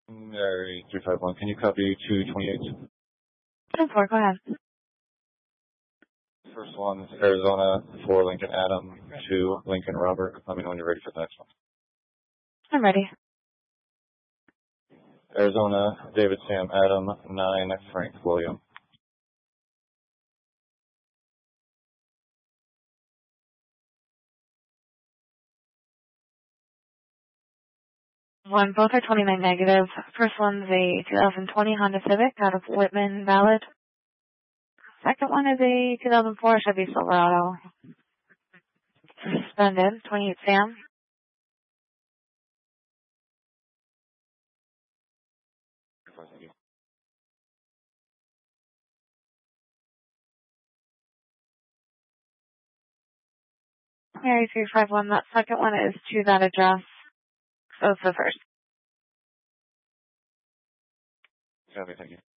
Mary 351, can you copy 228? 10-4, go ahead. First one is Arizona 4 Lincoln Adam 2 Lincoln Robert. Let me know when you're ready for the next one. I'm ready. Arizona David Sam Adam 9 Frank William. 1, both are 29 negative. First one's a 2020 Honda Civic out of Whitman, valid. Second one is a 2004 Chevy Silverado. Suspended, 28 Sam. Mary 351, that second one is to that address. So it's the first. Copy, thank you.